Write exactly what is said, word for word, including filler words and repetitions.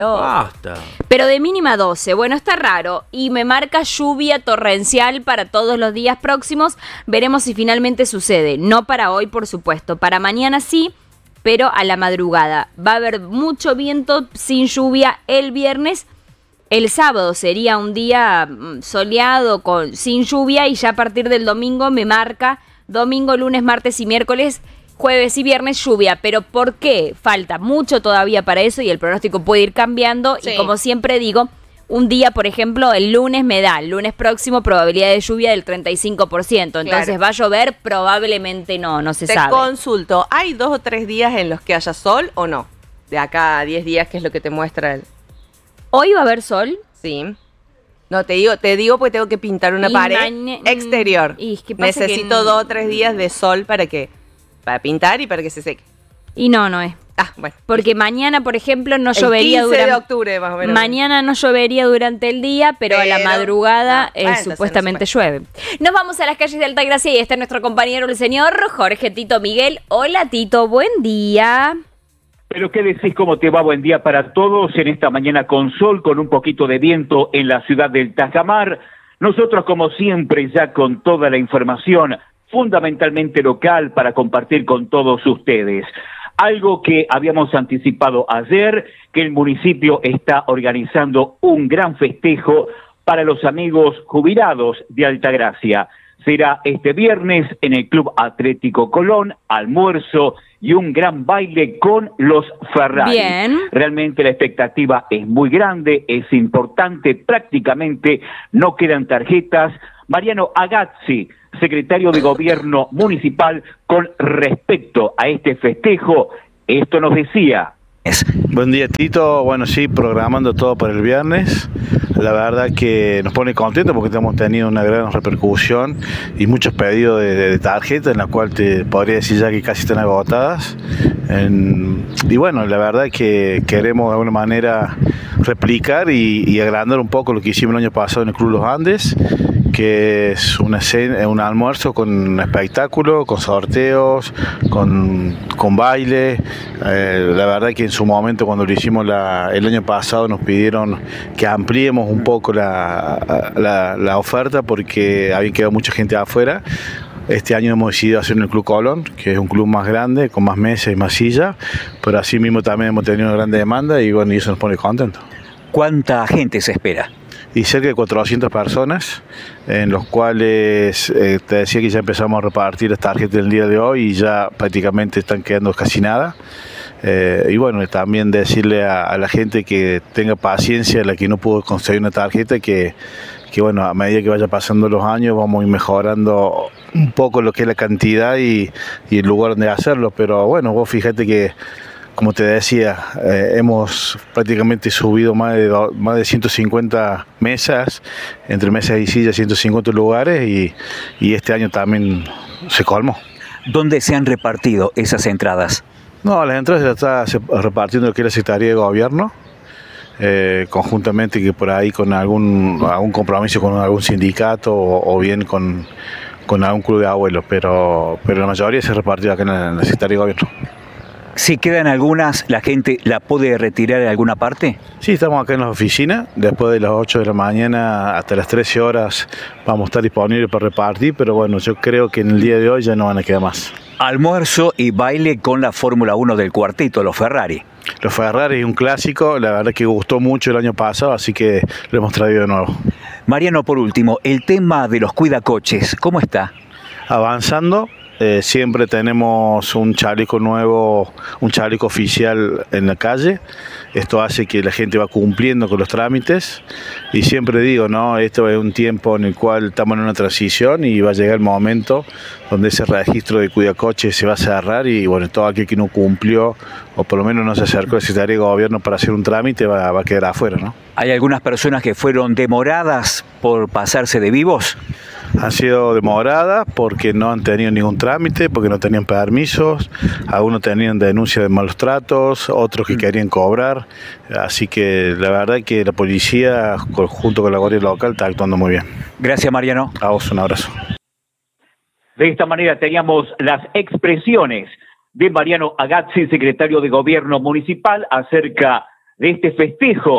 Oh. Basta. Pero de mínima doce. Bueno, está raro. Y me marca lluvia torrencial para todos los días próximos. Veremos si finalmente sucede. No para hoy, por supuesto. Para mañana sí, pero a la madrugada. Va a haber mucho viento sin lluvia el viernes. El sábado sería un día soleado con, sin lluvia. Y ya a partir del domingo me marca domingo, lunes, martes y miércoles, jueves y viernes lluvia. ¿Pero por qué? Falta mucho todavía para eso y el pronóstico puede ir cambiando. Sí. Y como siempre digo, un día, por ejemplo, el lunes me da, el lunes próximo probabilidad de lluvia del treinta y cinco por ciento. Entonces, claro, ¿va a llover? Probablemente no, no se Te sabe. Te consulto, ¿hay dos o tres días en los que haya sol o no? De acá a diez días, ¿qué es lo que te muestra el...? ¿Hoy va a haber sol? Sí. No, te digo, te digo porque tengo que pintar una y pared exterior. Y es que Necesito que... dos o tres días de sol para que... para pintar y para que se seque. Y no, no es. Ah, bueno. Porque mañana, por ejemplo, no el llovería durante... de octubre, más o menos. Mañana no llovería durante el día, pero, pero a la madrugada no, eh, bueno, supuestamente no llueve. Nos vamos a las calles de Altagracia y está nuestro compañero, el señor Jorge Tito Miguel. Hola, Tito, buen día. Pero qué decís, cómo te va, buen día para todos en esta mañana con sol, con un poquito de viento en la ciudad del Tajamar. Nosotros, como siempre, ya con toda la información fundamentalmente local para compartir con todos ustedes. Algo que habíamos anticipado ayer, que el municipio está organizando un gran festejo para los amigos jubilados de Altagracia. Será este viernes en el Club Atlético Colón, almuerzo y un gran baile con los Ferrari. Bien. Realmente la expectativa es muy grande, es importante, prácticamente no quedan tarjetas. Mariano Agazzi, secretario de Gobierno Municipal, con respecto a este festejo, esto nos decía. Buen día, Tito. Bueno, sí, programando todo para el viernes. La verdad que nos pone contentos porque hemos tenido una gran repercusión y muchos pedidos de, de, de tarjetas, en la cual te podría decir ya que casi están agotadas. En, y bueno, la verdad que queremos de alguna manera replicar y, y agrandar un poco lo que hicimos el año pasado en el Club Los Andes, que es una cena, un almuerzo con un espectáculo, con sorteos, con, con baile. Eh, la verdad que en su momento, cuando lo hicimos la, el año pasado, nos pidieron que ampliemos un poco la, la, la oferta porque había quedado mucha gente afuera. Este año hemos decidido hacer en el Club Colón, que es un club más grande, con más mesas y más sillas, pero así mismo también hemos tenido una gran demanda y bueno, y eso nos pone contentos. ¿Cuánta gente se espera? Y cerca de cuatrocientas personas, en los cuales eh, te decía que ya empezamos a repartir las tarjetas del día de hoy y ya prácticamente están quedando casi nada. Eh, y bueno, también decirle a, a la gente que tenga paciencia, a la que no pudo conseguir una tarjeta, que, que bueno, a medida que vaya pasando los años vamos a ir mejorando un poco lo que es la cantidad y, y el lugar donde hacerlo. Pero bueno, vos fíjate que, como te decía, eh, hemos prácticamente subido más de, do, más de ciento cincuenta mesas, entre mesas y sillas, ciento cincuenta lugares y, y este año también se colmó. ¿Dónde se han repartido esas entradas? No, las entradas se las está repartiendo lo que es la Secretaría de Gobierno, eh, conjuntamente que por ahí con algún, algún compromiso con algún sindicato o, o bien con, con algún club de abuelos, pero, pero la mayoría se repartió acá en la, en la Secretaría de Gobierno. Si quedan algunas, ¿la gente la puede retirar en alguna parte? Sí, estamos acá en la oficina. Después de las ocho de la mañana hasta las trece horas vamos a estar disponibles para repartir, pero bueno, yo creo que en el día de hoy ya no van a quedar más. Almuerzo y baile con la Fórmula uno del cuartito, los Ferrari. Los Ferrari es un clásico, la verdad que gustó mucho el año pasado, así que lo hemos traído de nuevo. Mariano, por último, el tema de los cuidacoches, ¿cómo está? Avanzando. Eh, siempre tenemos un chaleco nuevo, un chaleco oficial en la calle. Esto hace que la gente va cumpliendo con los trámites y siempre digo, ¿no? Esto es un tiempo en el cual estamos en una transición y va a llegar el momento donde ese registro de cuidacoches se va a cerrar y bueno, todo aquel que no cumplió o por lo menos no se acercó al Secretaría de Gobierno para hacer un trámite va, va a quedar afuera, ¿no? ¿Hay algunas personas que fueron demoradas por pasarse de vivos? Han sido demoradas porque no han tenido ningún trámite, porque no tenían permisos, algunos tenían denuncia de malos tratos, otros que querían cobrar, así que la verdad es que la policía junto con la Guardia Local está actuando muy bien. Gracias, Mariano. A vos un abrazo. De esta manera teníamos las expresiones de Mariano Agazzi, secretario de Gobierno Municipal, acerca de este festejo